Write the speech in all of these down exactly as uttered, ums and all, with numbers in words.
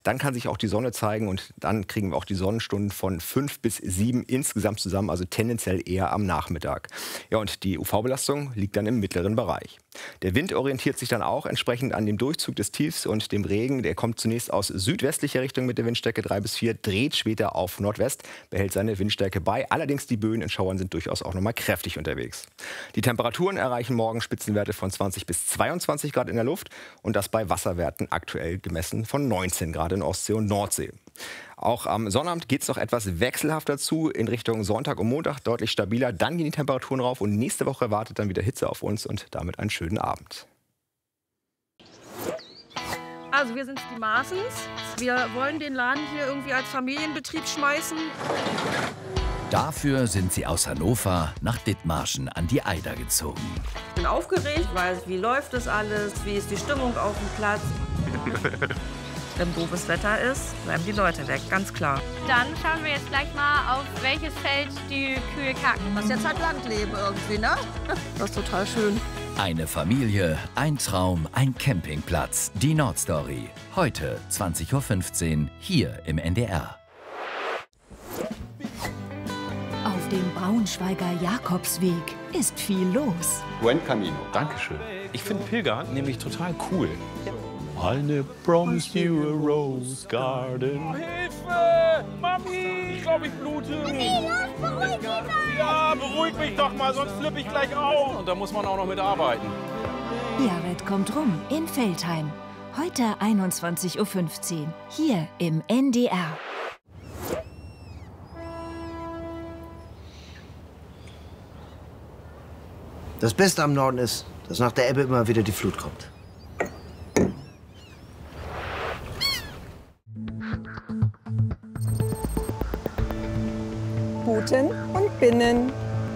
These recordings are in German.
Dann kann sich auch die Sonne zeigen und dann kriegen wir auch die Sonnenstunden von fünf bis sieben insgesamt zusammen, also tendenziell eher am Nachmittag. Ja, und die U V-Belastung liegt dann im mittleren Bereich. Der Wind orientiert sich dann auch entsprechend an dem Durchzug des Tiefs und dem Regen. Der kommt zunächst aus südwestlicher Richtung mit der Windstärke drei bis vier, dreht später auf Nordwest, behält seine Windstärke bei. Allerdings die Böen in Schauern sind durchaus auch noch mal kräftig unterwegs. Die Temperaturen erreichen morgen Spitzenwerte von zwanzig bis zweiundzwanzig Grad in der Luft und das bei Wasserwerten aktuell gemessen von neunzehn Grad in Ostsee und Nordsee. Auch am Sonnabend geht es noch etwas wechselhafter zu, in Richtung Sonntag und Montag deutlich stabiler. Dann gehen die Temperaturen rauf und nächste Woche wartet dann wieder Hitze auf uns und damit einen schönen Abend. Also wir sind die Maaßens. Wir wollen den Laden hier irgendwie als Familienbetrieb schmeißen. Dafür sind sie aus Hannover nach Dithmarschen an die Eider gezogen. Ich bin aufgeregt, weiß, wie läuft das alles, wie ist die Stimmung auf dem Platz. Wenn doofes Wetter ist, bleiben die Leute weg, ganz klar. Dann schauen wir jetzt gleich mal, auf welches Feld die Kühe kacken. Das ist jetzt halt Landleben irgendwie, ne? Das ist total schön. Eine Familie, ein Traum, ein Campingplatz. Die Nordstory. Heute zwanzig Uhr fünfzehn hier im N D R. Auf dem Braunschweiger Jakobsweg ist viel los. Buen Camino. Dankeschön. Ich finde Pilgern nämlich total cool. I never promised you a rose garden. Hilfe! Mami! Ich glaube, ich blute. Mami, los, beruhig dich mal! Ja, beruhig mich doch mal, sonst flippe ich gleich auf. Und da muss man auch noch mitarbeiten. Jared kommt rum in Veltheim. Heute einundzwanzig Uhr fünfzehn, hier im N D R. Das Beste am Norden ist, dass nach der Ebbe immer wieder die Flut kommt. Buten und Binnen.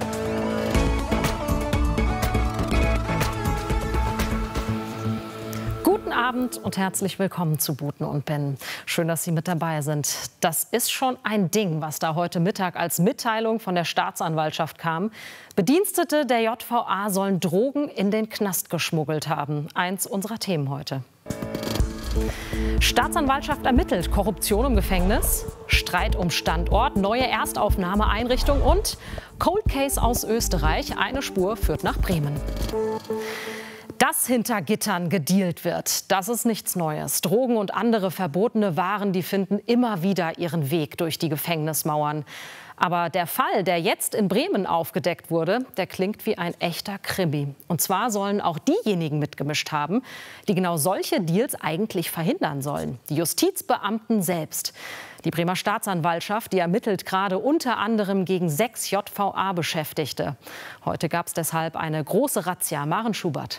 Guten Abend und herzlich willkommen zu Buten und Binnen. Schön, dass Sie mit dabei sind. Das ist schon ein Ding, was da heute Mittag als Mitteilung von der Staatsanwaltschaft kam. Bedienstete der J V A sollen Drogen in den Knast geschmuggelt haben. Eins unserer Themen heute. Staatsanwaltschaft ermittelt, Korruption im Gefängnis, Streit um Standort, neue Erstaufnahmeeinrichtung und Cold Case aus Österreich. Eine Spur führt nach Bremen. Dass hinter Gittern gedealt wird, das ist nichts Neues. Drogen und andere verbotene Waren, die finden immer wieder ihren Weg durch die Gefängnismauern. Aber der Fall, der jetzt in Bremen aufgedeckt wurde, der klingt wie ein echter Krimi. Und zwar sollen auch diejenigen mitgemischt haben, die genau solche Deals eigentlich verhindern sollen. Die Justizbeamten selbst. Die Bremer Staatsanwaltschaft, die ermittelt gerade unter anderem gegen sechs J V A-Beschäftigte. Heute gab es deshalb eine große Razzia. Maren Schubert.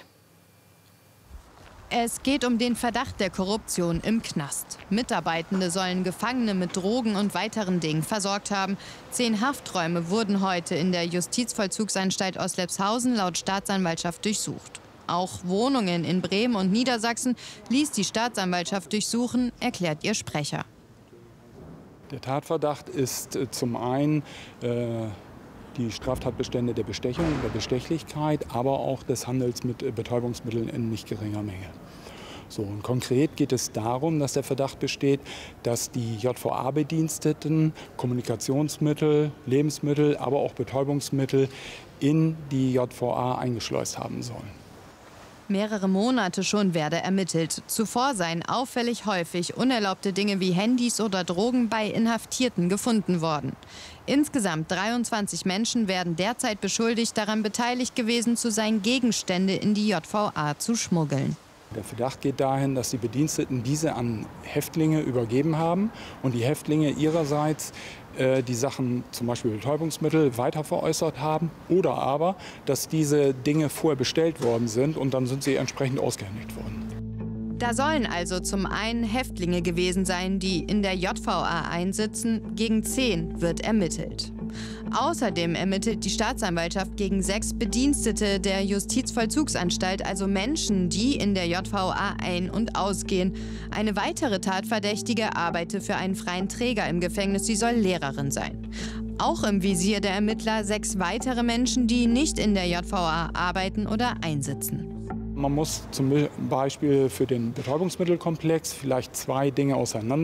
Es geht um den Verdacht der Korruption im Knast. Mitarbeitende sollen Gefangene mit Drogen und weiteren Dingen versorgt haben. Zehn Hafträume wurden heute in der Justizvollzugsanstalt Oslepshausen laut Staatsanwaltschaft durchsucht. Auch Wohnungen in Bremen und Niedersachsen ließ die Staatsanwaltschaft durchsuchen, erklärt ihr Sprecher. Der Tatverdacht ist äh, zum einen äh, die Straftatbestände der Bestechung, der Bestechlichkeit, aber auch des Handels mit äh, Betäubungsmitteln in nicht geringer Menge. So, und konkret geht es darum, dass der Verdacht besteht, dass die J V A-Bediensteten Kommunikationsmittel, Lebensmittel, aber auch Betäubungsmittel in die J V A eingeschleust haben sollen. Mehrere Monate schon werde ermittelt. Zuvor seien auffällig häufig unerlaubte Dinge wie Handys oder Drogen bei Inhaftierten gefunden worden. Insgesamt dreiundzwanzig Menschen werden derzeit beschuldigt, daran beteiligt gewesen zu sein, Gegenstände in die J V A zu schmuggeln. Der Verdacht geht dahin, dass die Bediensteten diese an Häftlinge übergeben haben und die Häftlinge ihrerseits äh, die Sachen, zum Beispiel Betäubungsmittel, weiter veräußert haben oder aber, dass diese Dinge vorher bestellt worden sind und dann sind sie entsprechend ausgehändigt worden. Da sollen also zum einen Häftlinge gewesen sein, die in der J V A einsitzen. Gegen zehn wird ermittelt. Außerdem ermittelt die Staatsanwaltschaft gegen sechs Bedienstete der Justizvollzugsanstalt, also Menschen, die in der J V A ein- und ausgehen. Eine weitere Tatverdächtige arbeite für einen freien Träger im Gefängnis, sie soll Lehrerin sein. Auch im Visier der Ermittler sechs weitere Menschen, die nicht in der J V A arbeiten oder einsitzen. Man muss zum Beispiel für den Betäubungsmittelkomplex vielleicht zwei Dinge auseinander